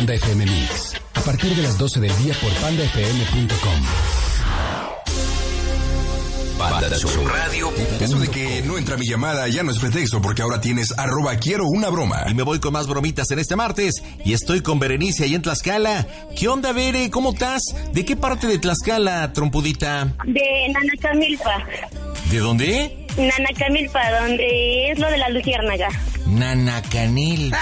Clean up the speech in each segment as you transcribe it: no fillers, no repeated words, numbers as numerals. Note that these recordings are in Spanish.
Panda FM Mix. A partir de las 12 del día por pandafm.com. Panda Show Radio. Eso de que no entra mi llamada ya no es pretexto, porque ahora tienes @quiero una broma. Y me voy con más bromitas en este martes. Y estoy con Berenice ahí en Tlaxcala. ¿Qué onda, Bere? ¿Cómo estás? ¿De qué parte de Tlaxcala, trompudita? De Nanacamilpa. ¿De dónde? Nanacamilpa, donde es lo de la luciérnaga. Nanacanilpa.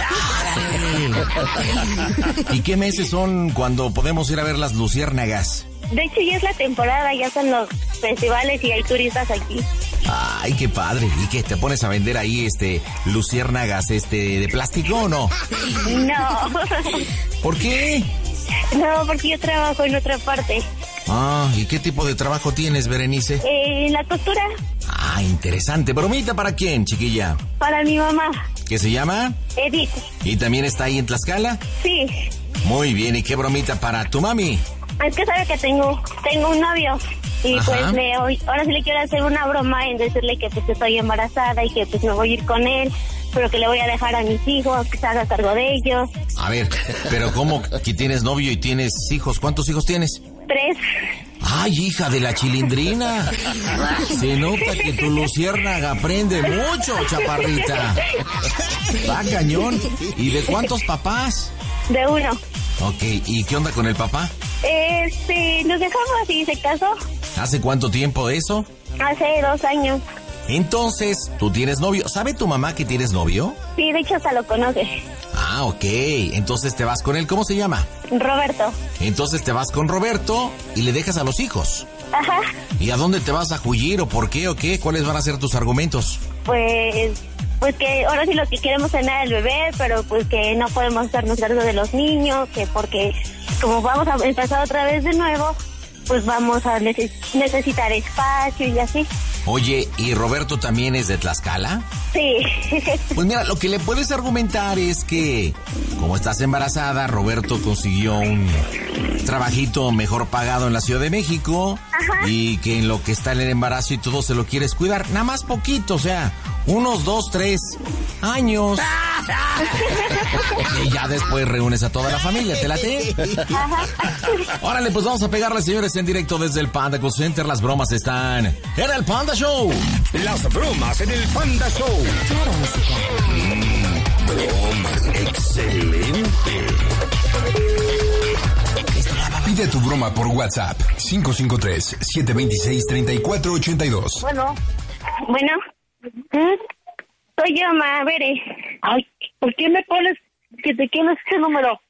¿Y qué meses son cuando podemos ir a ver las luciérnagas? De hecho, ya es la temporada, ya son los festivales y hay turistas aquí. Ay, qué padre. ¿Y qué? ¿Te pones a vender ahí, luciérnagas, de plástico o no? No. ¿Por qué? No, porque yo trabajo en otra parte. Ah, ¿y qué tipo de trabajo tienes, Berenice? En la costura. Ah, interesante. ¿Bromita para quién, chiquilla? Para mi mamá. ¿Qué se llama? Edith. ¿Y también está ahí en Tlaxcala? Sí. Muy bien. ¿Y qué bromita para tu mami? Es que sabe que tengo un novio. Y ajá, pues ahora sí le quiero hacer una broma en decirle que pues estoy embarazada y que pues me voy a ir con él, pero que le voy a dejar a mis hijos, que se haga cargo de ellos. A ver, pero ¿cómo que tienes novio y tienes hijos? ¿Cuántos hijos tienes? 3. ¡Ay, hija de la chilindrina! Se nota que tu luciérnaga aprende mucho, chaparrita. Va cañón. ¿Y de cuántos papás? De 1. Ok, ¿y qué onda con el papá? Nos dejamos y se casó. ¿Hace cuánto tiempo eso? Hace 2 años. Entonces, ¿tú tienes novio? ¿Sabe tu mamá que tienes novio? Sí, de hecho hasta lo conoce. Ah, ok. Entonces te vas con él. ¿Cómo se llama? Roberto. Entonces te vas con Roberto y le dejas a los hijos. Ajá. ¿Y a dónde te vas a huir o por qué o qué? ¿Cuáles van a ser tus argumentos? Pues que ahora sí lo que queremos es tener el bebé, pero pues que no podemos hacernos cargo de los niños, que porque como vamos a empezar otra vez de nuevo, pues vamos a necesitar espacio y así. Oye, ¿y Roberto también es de Tlaxcala? Sí. Pues mira, lo que le puedes argumentar es que, como estás embarazada, Roberto consiguió un trabajito mejor pagado en la Ciudad de México. Ajá. Y que en lo que está en el embarazo y todo se lo quieres cuidar, nada más poquito, o sea, unos 2, 3 años. Y ya después reúnes a toda la familia, ¿te late? Ajá. Órale, pues vamos a pegarle, señores, en directo desde el Panda Call Center. Las bromas están en el Panda Show. Las bromas en el Panda Show. Claro, música. Broma, excelente. Pide tu broma por WhatsApp 553-726-3482. Bueno. Soy yo, Bere. Ay, ¿por qué me pones que te quién es ese número?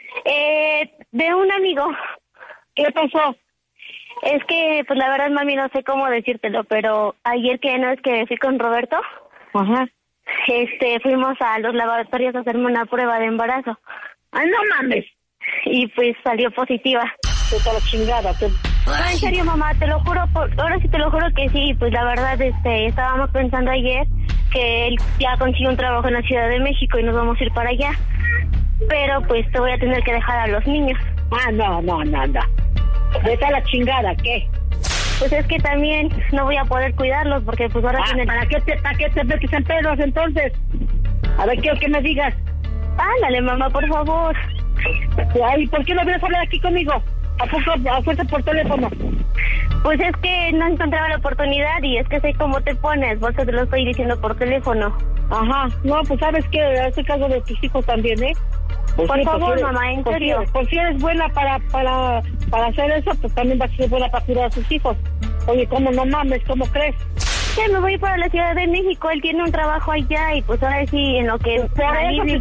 De un amigo. ¿Qué pasó? Es que, pues la verdad, mami, no sé cómo decírtelo, pero ayer que no es que fui con Roberto, Ajá. Fuimos a los laboratorios a hacerme una prueba de embarazo. Ay, no mames. Y pues salió positiva. Vete a la chingada. No, en serio, mamá, te lo juro, ahora sí te lo juro que sí. Pues la verdad, estábamos pensando ayer que él ya consiguió un trabajo en la Ciudad de México y nos vamos a ir para allá. Pero pues te voy a tener que dejar a los niños. Ah, no. Vete a la chingada, ¿qué? Pues es que también no voy a poder cuidarlos porque pues ahora tienen... ¿Para qué te metes en pedos entonces? A ver, quiero que me digas. Ándale, mamá, por favor. Ay, ¿por qué no vienes a hablar aquí conmigo? ¿A poco a fuerza por teléfono? Pues es que no encontraba la oportunidad y es que sé cómo te pones, por eso te lo estoy diciendo por teléfono. Ajá, no, pues sabes que hace caso de tus hijos también, ¿eh? Pues por sí, favor, pues, mamá, en serio. Pues si eres buena para hacer eso, pues también vas a ser buena para cuidar a sus hijos. Oye, ¿cómo no mames? ¿Cómo crees? Ya me voy para la Ciudad de México, él tiene un trabajo allá y pues ahora sí, en lo que... Por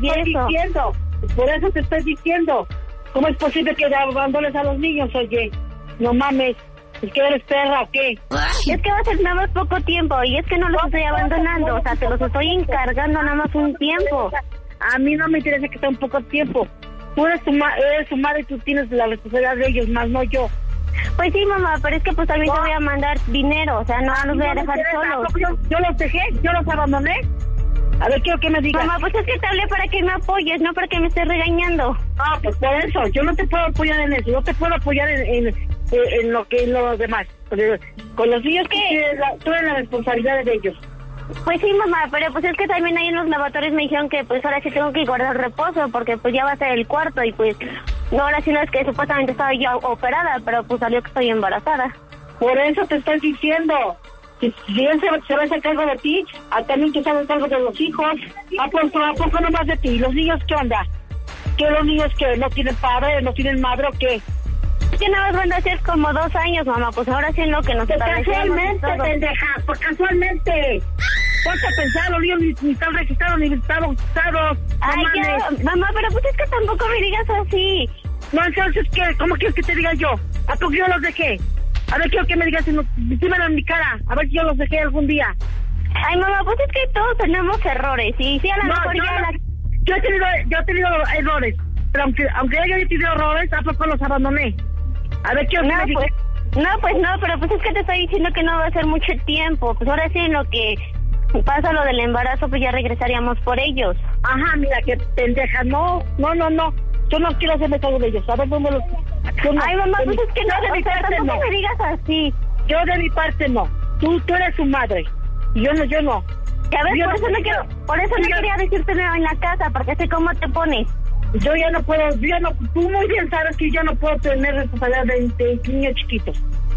eso te estoy diciendo. ¿Cómo es posible que abandones a los niños, oye? No mames. ¿Es que eres perra o qué? Es que va a ser nada más poco tiempo y es que no los estoy abandonando, o sea, te los estoy encargando nada más un tiempo. A mí no me interesa que sea un poco tiempo. Tú eres su madre y tú tienes la responsabilidad de ellos, más no yo. Pues sí, mamá, pero es que pues también te voy a mandar dinero, o sea, no los voy a dejar solos. Yo los dejé, yo los abandoné. A ver, quiero que me digas. Mamá, pues es que te hablé para que me apoyes, no para que me estés regañando. Ah, pues por eso, yo no te puedo apoyar en eso, yo te puedo apoyar en lo demás. Con los niños que tú eres la responsabilidad de ellos. Pues sí, mamá, pero pues es que también ahí en los lavatorios me dijeron que pues ahora sí tengo que guardar reposo, porque pues ya va a ser el cuarto y pues ahora sí no es que supuestamente estaba ya operada, pero pues salió que estoy embarazada. Por eso te estoy diciendo. Si él se va a hacer cargo de ti, también que se haga cargo de los hijos. ¿A poco no más de ti? ¿Los niños qué onda? ¿Que los niños que no tienen padre, no tienen madre o qué? Es que nada más van a ser como 2 años, mamá, pues ahora sí en lo que nos establecemos. Casualmente, pendeja, pues casualmente. Ponte a pensar, los niños ni están registrados ni están bautizados. Ay, ya, mamá, pero pues es que tampoco me digas así. No, entonces, ¿qué? ¿Cómo quieres que te diga yo? ¿A poco yo los dejé? A ver, quiero que me digas, dímelo en mi cara, a ver si yo los dejé algún día. Ay, mamá, pues es que todos tenemos errores, y sí, a lo mejor yo he tenido errores, pero aunque yo haya tenido errores, ¿a poco los abandoné? A ver, quiero que me digas. No, pero pues es que te estoy diciendo que no va a ser mucho tiempo, pues ahora sí en lo que pasa lo del embarazo, pues ya regresaríamos por ellos. Ajá, mira, que pendeja, no. Yo no quiero hacerme cargo de ellos, a ver dónde los... Ay, mamá, pues es que no, de mi parte tampoco me digas así. Yo de mi parte no. Tú eres su madre. Y yo no. A ver, por eso no quería decírtelo en la casa, porque sé cómo te pones. Yo ya no puedo, tú muy bien sabes que yo no puedo tener responsabilidad de niños chiquitos.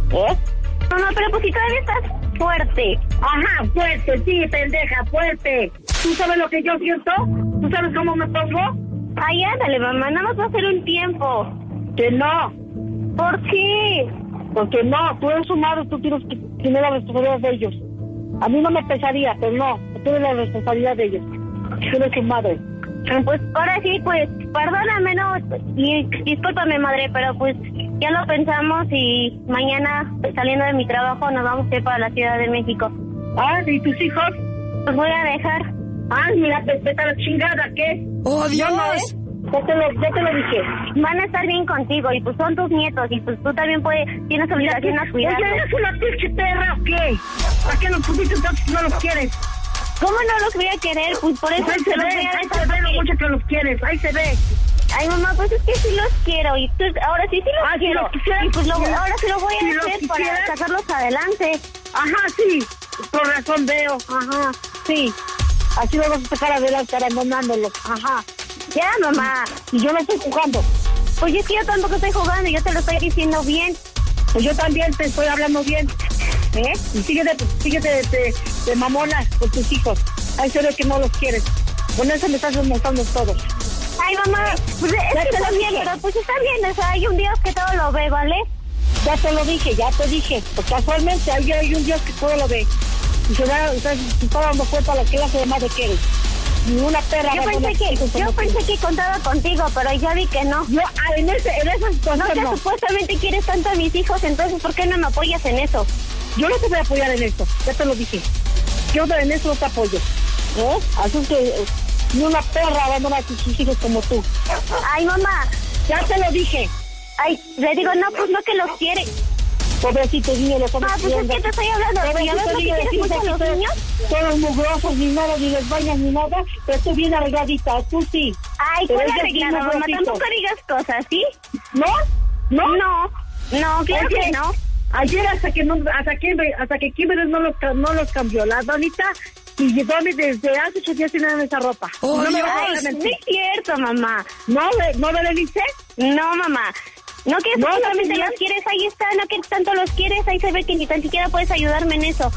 Mamá, pero pues si todavía estás fuerte. Ajá, fuerte, sí, pendeja, fuerte. ¿Tú sabes lo que yo siento? ¿Tú sabes cómo me pongo? Ay, ándale, mamá, nada más va a ser un tiempo. Que no. ¿Por qué? Porque no, tú eres su madre, tú tienes que tener la responsabilidad de ellos. A mí no me pesaría, pero no, tú tienes la responsabilidad de ellos. Tú eres su madre. Pues ahora sí, pues, perdóname, no, y discúlpame, madre, pero pues ya lo pensamos y mañana, saliendo de mi trabajo, nos vamos a ir para la Ciudad de México. Ah, ¿y tus hijos? Pues voy a dejar. Ah, mira, vete a la chingada, ¿qué? ¡Oh, Dios! Yo te lo dije. Van a estar bien contigo y pues son tus nietos y pues tú también tienes obligación a cuidarlos. Oye, ¿eres una pinche perra o qué? ¿Para qué los pusiste entonces si no los quieres? ¿Cómo no los voy a querer? Pues por eso ahí se ve lo mucho que los quieres, ahí se ve. Ay, mamá, pues es que sí los quiero y pues, ahora sí los quiero. Y pues ahora sí lo voy a hacer para sacarlos adelante. Ajá, sí, por razón veo, ajá, sí. Así lo vas a sacar adelante abandonándolos, ajá. Ya, mamá. Y yo no estoy jugando. Pues es que yo tampoco estoy jugando, yo te lo estoy diciendo bien. Pues yo también te estoy hablando bien. Y sigue de mamonas con tus hijos. Ahí se ve que no los quieres. Con eso me estás desmontando todo. Ay, mamá, pues es que está bien, pero pues está bien, o sea, hay un Dios que todo lo ve, ¿vale? Ya te dije. Pues casualmente hay un Dios que todo lo ve. Y se está dando cuenta de la clase de madre que eres. Ni una perra. Yo pensé que contaba contigo, pero ya vi que no. Yo, en esa situación no. Que supuestamente quieres tanto a mis hijos, entonces ¿por qué no me apoyas en eso? Yo no te voy a apoyar en esto, ya te lo dije. Yo en eso no te apoyo. Así que ni una perra abandona a sus hijos como tú. Ay, mamá. Ya te lo dije. Ay, le digo, no, pues no que los quiere. Pobrecito niño, lo estamos pues es que te estoy hablando. ¿Ya ves lo que quieres mucho a los niños? Todos mugrosos, ni nada, ni les bañas, ni nada. Pero tú bien arregladita, tú sí. Ay, ¿cuál arreglada, mamá? Tampoco digas cosas, ¿sí? ¿No? No, claro que no. Ayer hasta que Kimberly no los cambió, la donita, y Domi desde hace 8 días tienen esa ropa. Oh, no es cierto, mamá. ¿No le dice? No, mamá. No que solamente los quieres, ahí está, no que tanto los quieres, ahí se ve que ni tan siquiera puedes ayudarme en eso.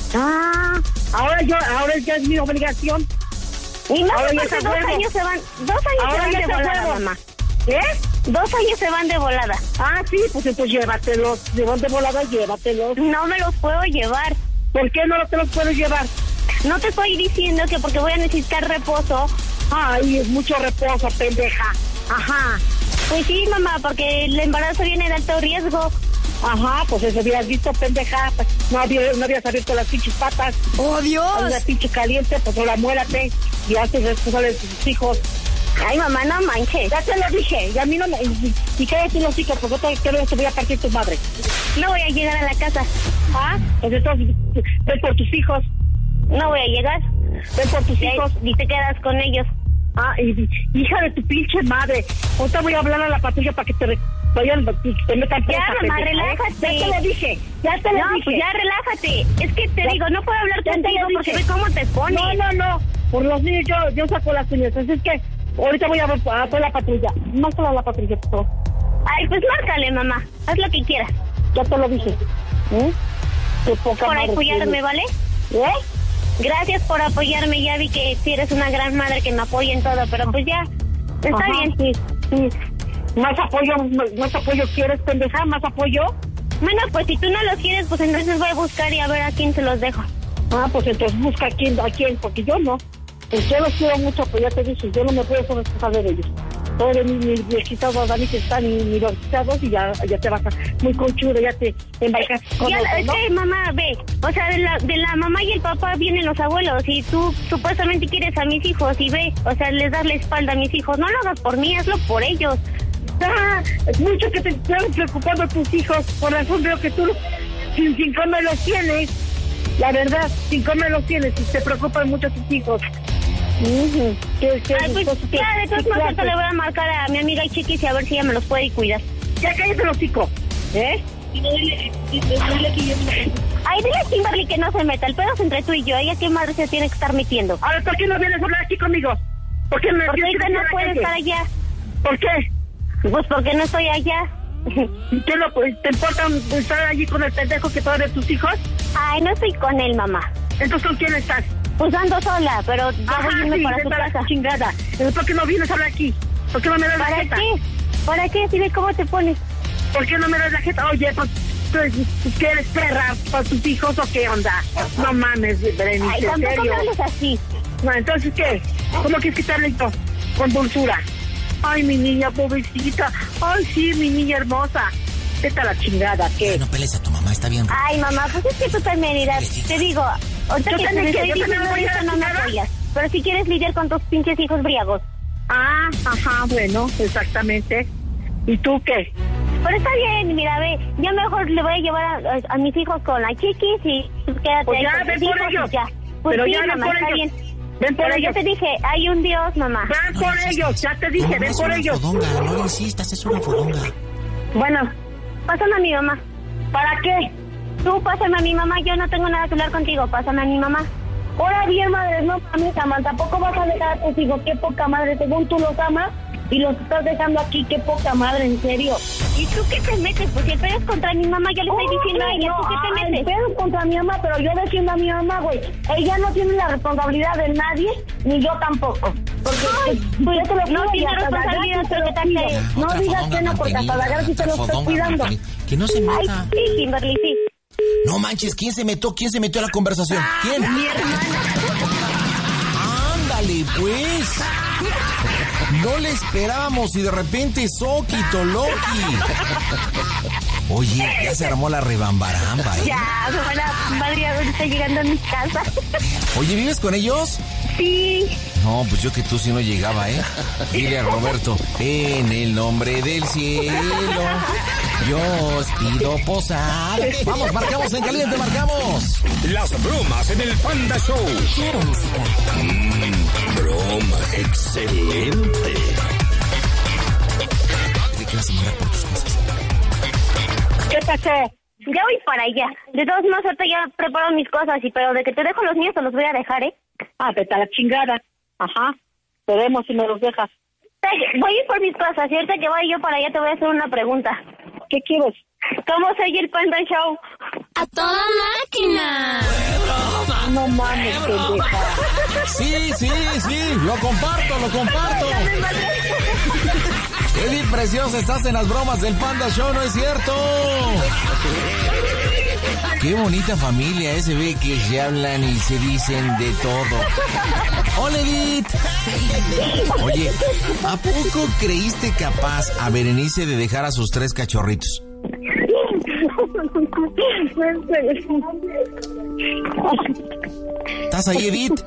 Ahora ya es mi obligación. Y más porque 2 años se van, 2 años se van de volada, mamá. ¿Qué? 2 años se van de volada. Ah, sí, pues entonces llévatelos. Se van de volada, llévatelos. No me los puedo llevar. ¿Por qué no te los puedes llevar? No te estoy diciendo que porque voy a necesitar reposo. Ay, es mucho reposo, pendeja. Ajá. Pues sí, mamá, porque el embarazo viene de alto riesgo. Ajá, pues eso hubieras visto, pendeja. No habías abierto las pinches patas. ¡Oh, Dios! Una pinche caliente, pues ahora muérate y haces responsable de tus hijos. Ay, mamá, no manches. Ya te lo dije, y a mí no me... Y cállate los hijos, porque te voy a partir tu madre. No voy a llegar a la casa. Pues entonces, ven por tus hijos. No voy a llegar. Ven por tus hijos. Y te quedas con ellos. Ah, hija de tu pinche madre. Ahorita voy a hablar a la patrulla para que te metan presa. Ya, mamá, relájate. Ya te lo dije. Pues ya relájate. Es que te digo, no puedo hablar contigo porque ve cómo te pones. No. Por los niños yo saco las uñas. Así es que ahorita voy a hacer la patrulla. Márcale a la patrulla, por favor. Ay, pues márcale, mamá. Haz lo que quieras. Ya te lo dije. Por apoyarme, ¿vale? Gracias por apoyarme. Ya vi que sí eres una gran madre que me apoya en todo, pero pues ya, está bien. Sí. ¿Más apoyo quieres, pendeja? ¿Más apoyo? Bueno, pues si tú no los quieres, pues entonces voy a buscar y a ver a quién se los dejo. Ah, pues entonces busca a quién, porque yo no. Pues yo los quiero mucho, pues ya te dije, yo no me puedo hacer responsable de ellos. Todos de mis viejitos Dani que están ni bautizados y ya te vas a muy conchudo, ya te embarcas con eso, ¿no? Mamá, ve, o sea, de la mamá y el papá vienen los abuelos y tú supuestamente quieres a mis hijos y ve, o sea, les das la espalda a mis hijos. No lo hagas por mí, hazlo por ellos. Es mucho que te están preocupando tus hijos, por razón veo que tú sin comer los tienes. La verdad, sin comer los tienes y te preocupan mucho tus hijos. Pues ya, de todas maneras le voy a marcar a mi amiga Chiquis y a ver si ella me los puede cuidar. Ya cállate el hocico, Y dile que yo me... Ay, dile a Kimberly que no se meta, el pedo es entre tú y yo. Ella qué madre se tiene que estar metiendo. Ahora, ¿por qué no vienes a hablar aquí conmigo? ¿Por qué porque ahorita no puedes estar allá. ¿Por qué? Pues porque no estoy allá. ¿Qué te importa estar allí con el pendejo que todavía tus hijos? Ay, no estoy con él, mamá. ¿Entonces con quién estás? Pues ando sola, pero ya voy a irme para su casa. Chingada. ¿Por qué no vienes a hablar aquí? ¿Por qué no me das la jeta? ¿Para qué? Dime cómo te pones. ¿Por qué no me das la jeta? Oye, pues, ¿qué eres perra para tus hijos o qué onda? No mames, Berenice, ay, tampoco me hables así. No, entonces, ¿qué? ¿Cómo quieres quitarle esto? Con dulzura. Ay, mi niña, pobrecita. Ay, sí, mi niña hermosa. Vete a la chingada, ¿qué? No pelees a tu mamá, está bien. Ay, mamá, pues es que tú también irás. Te digo, ahorita que te estoy diciendo esto no me apoyas. Pero si quieres lidiar con tus pinches hijos briagos. Ah, ajá, bueno, exactamente. ¿Y tú qué? Pero está bien, mira, ve, yo mejor le voy a llevar a mis hijos con la Chiquis y quédate pues ahí ya, con ven tus por hijos ellos. y ya. Pues pero sí, ya, mamá, está bien. Ven por pero ellos. yo te dije, hay un Dios, mamá. Ven por ellos, ya te dije, ven por ellos. Fodonga, no le insistas, es una fodonga. Bueno, pásame a mi mamá. ¿Para qué? Tú pásame a mi mamá, yo no tengo nada que hablar contigo, pásame a mi mamá. Ahora bien, madre, no mames, Samantha, tampoco vas a dejar a tus hijos, qué poca madre, según tú los amas y los estás dejando aquí, qué poca madre, en serio. ¿Y tú qué te metes? Pues si el pedo es contra mi mamá, ya le estoy diciendo a ella, ¿tú qué te metes? El pedo es contra mi mamá, pero yo defiendo a mi mamá, güey. Ella no tiene la responsabilidad de nadie, ni yo tampoco. Porque pues yo te lo no pido, tiene responsabilidad, pero que te hace. No digas que no, porque hasta la guerra sí te lo estoy cuidando. Que no se Ay, meta. sí, Kimberly, sí. No manches, ¿quién se metió a la conversación? ¿Quién? Mi hermana. Ándale, pues. No le esperábamos y de repente Soquito Loki. Oye, ya se armó la rebambaramba, ¿eh? Ya, me van a madrear ahorita llegando a mi casa. Oye, ¿vives con ellos? Sí. No, pues yo que tú sí no llegaba, ¿eh? Dile a Roberto, en el nombre del cielo, yo os pido posar. Vamos, marcamos en caliente, marcamos. Las bromas en el Panda Show. Quiero música. Broma excelente. ¿De qué vas a mandar por tus cosas? ¿Qué pasó? Ya voy para allá. De todos modos, ahorita ya preparo mis cosas, pero de que te dejo los míos te los voy a dejar, ¿eh? Ah, vete a la chingada. Ajá. Veremos si me los dejas. Voy a ir por mis cosas y ahorita que vaya yo para allá te voy a hacer una pregunta. ¿Qué quieres? ¿Cómo soy el Panda Show? ¡A toda máquina! No mames, pendeja. Sí, lo comparto. Edith Preciosa, estás en las bromas del Panda Show, ¿no es cierto? Qué bonita familia, se ve que se hablan y se dicen de todo. ¡Hola, Edith! Oye, ¿a poco creíste capaz a Berenice de dejar a sus 3 cachorritos? ¿Estás ahí, Edith?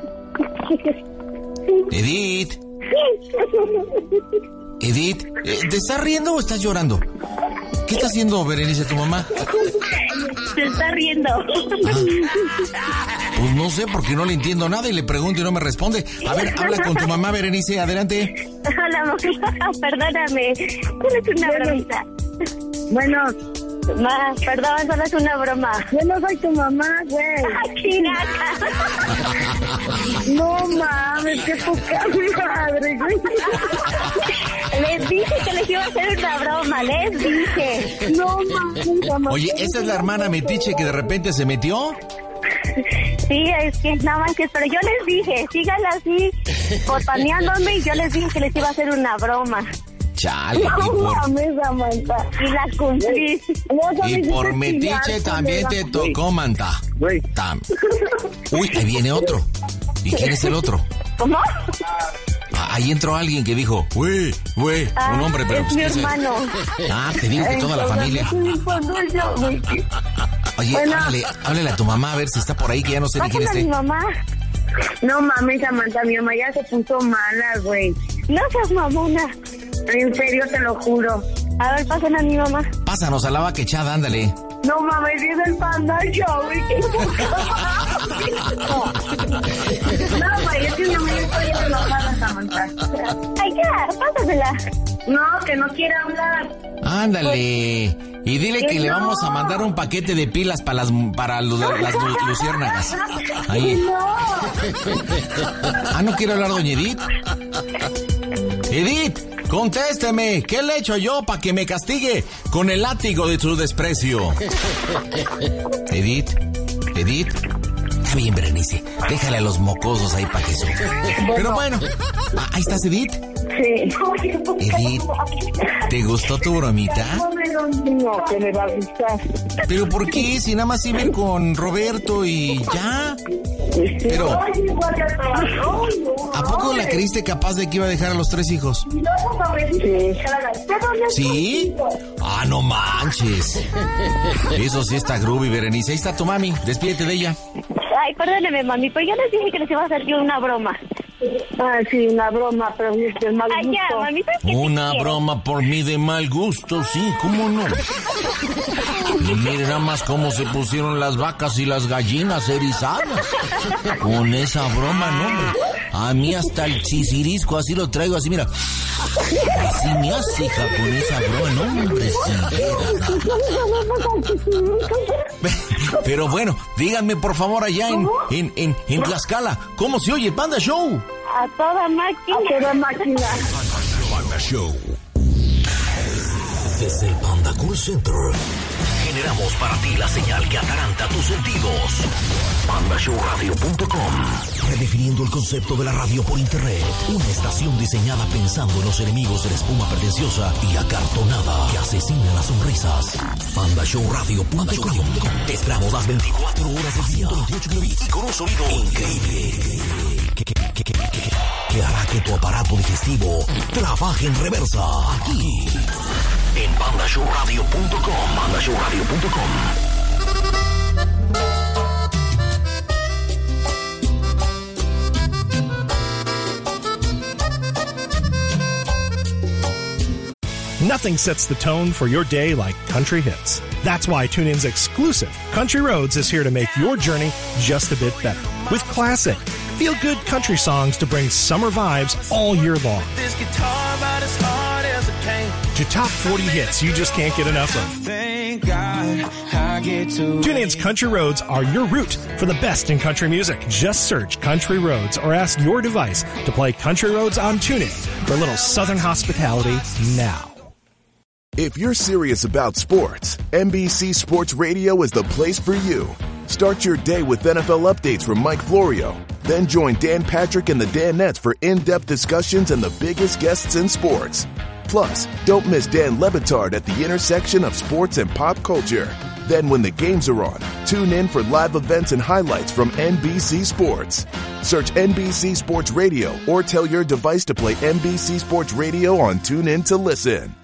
Edith, ¿te estás riendo o estás llorando? ¿Qué está haciendo Berenice, tu mamá? Se está riendo. Pues no sé, porque no le entiendo nada y le pregunto y no me responde. A ver, habla con tu mamá, Berenice, adelante. Hola, mamá, perdóname. Solo es una bromita. Bueno, Ma, perdón, solo es una broma. yo no soy tu mamá, güey. ¡Chinaca! No mames, qué poca madre, güey. Les dije que les iba a hacer una broma, les dije. No mames, mamá. Oye, ¿esa es la hermana metiche que de repente se metió? Sí, es que no manches, pero yo les dije, síganla así, botaneándome, y yo les dije que les iba a hacer una broma. Chale, No mames, Samantha. Y la cumplí. y por metiche también te tocó, Manta. Güey. Uy, ahí viene otro. ¿Y quién es el otro? ¿Cómo? Ahí entró alguien que dijo, güey, un hombre, pero... Es mi ¿qué es? hermano. Te digo que toda la familia. Oye, Bueno. háblale a tu mamá a ver si está por ahí, que ya no sé ni quién Pásale a mi esté. mamá. No mames, Samantha, mi mamá ya se puso mala, güey. No seas mamona. En serio, te lo juro. A ver, pasen a mi mamá. Pásanos a la vaca echada, ándale. No mames, es el Panda Show, güey. No, güey, es que mi mamá ya está bien enojada, Samantha. Ay, ya, pásasela. No, que no quiere hablar. Ándale. Y dile que le no. vamos a mandar un paquete de pilas para las luciérnagas. Ahí. ¿No quiere hablar doña Edith? Edith, contésteme. ¿Qué le he hecho yo para que me castigue con el látigo de su desprecio? Edith. Está bien, Berenice. Déjale a los mocosos ahí para que sufran. Pero bueno. Ahí estás, Edith. Sí. Edith, ¿te gustó tu bromita? No, que me va a gustar. ¿Pero por qué? Si nada más iba a ir con Roberto y ya. Pero, ¿a poco la creíste capaz de que iba a dejar a los 3 hijos? ¿Sí? No manches. Eso sí está groovy, Berenice. Ahí está tu mami. Despídete de ella. Ay, perdóneme, mami, pero yo les dije que les iba a hacer yo una broma. Sí, una broma, pero es de mal Ay, ya, gusto. mami, ¿sabes qué te Una quiero? broma por mí de mal gusto, sí, ¿cómo no? Y mire nada más cómo se pusieron las vacas y las gallinas erizadas. Con esa broma, no, hombre. A mí hasta el chisirisco así lo traigo, así, mira. Así me hace, hija, con esa broma, no, hombre, Pero bueno, díganme por favor allá en Tlaxcala, ¿cómo se oye Panda Show? A toda máquina. A toda máquina. Panda Show. Desde el Panda Cool Center generamos para ti la señal que ataranta tus sentidos. PandaShowRadio.com. Redefiniendo el concepto de la radio por internet. Una estación diseñada pensando en los enemigos de la espuma pretenciosa y acartonada que asesina las sonrisas. PandaShowRadio.com. Te esperamos las 24 horas del día. 128 kilobits y con un sonido increíble. Que hará que tu aparato digestivo trabaje en reversa. Aquí. En PandaShowRadio.com. PandaShowRadio.com. Nothing sets the tone for your day like country hits. That's why TuneIn's exclusive Country Roads is here to make your journey just a bit better. With classic, feel-good country songs to bring summer vibes all year long. This guitar about as hard as it came. To top 40 hits you just can't get enough of. Thank God I get to. TuneIn's Country Roads are your route for the best in country music. Just search Country Roads or ask your device to play Country Roads on TuneIn for a little southern hospitality now. If you're serious about sports, NBC Sports Radio is the place for you. Start your day with NFL updates from Mike Florio. Then join Dan Patrick and the Danettes for in-depth discussions and the biggest guests in sports. Plus, don't miss Dan Le Batard at the intersection of sports and pop culture. Then when the games are on, tune in for live events and highlights from NBC Sports. Search NBC Sports Radio or tell your device to play NBC Sports Radio on TuneIn to listen.